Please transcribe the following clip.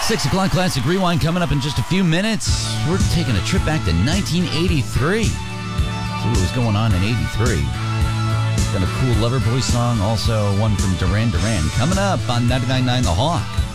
6 o'clock Classic Rewind coming up in just a few minutes. We're taking a trip back to 1983. See what was going on in 83. Got a cool Loverboy song, also one from Duran Duran. Coming up on 99.9 The Hawk.